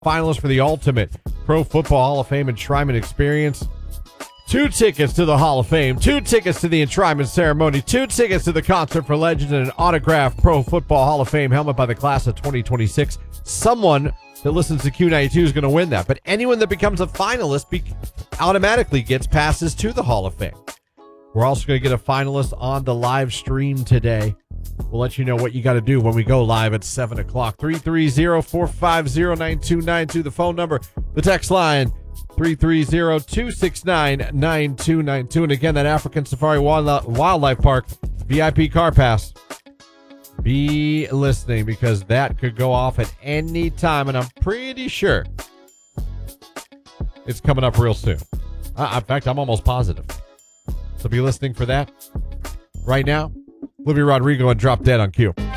finalists for the Ultimate Pro Football Hall of Fame Enshrinement Experience. 2 tickets to the Hall of Fame, 2 tickets to the enshrinement ceremony, 2 tickets to the concert for legends, and an autographed Pro Football Hall of Fame helmet by the class of 2026. Someone that listens to Q92 is going to win that. But anyone that becomes a finalist automatically gets passes to the Hall of Fame. We're also going to get a finalist on the live stream today. We'll let you know what you got to do when we go live at 7 o'clock. 330-450-9292, the phone number. The text line, 330-269-9292. And again, that African Safari Wildlife Park VIP car pass. Be listening because that could go off at any time, and I'm pretty sure it's coming up real soon. In fact, I'm almost positive. So be listening for that. Right now, Olivia Rodrigo and Drop Dead on Q.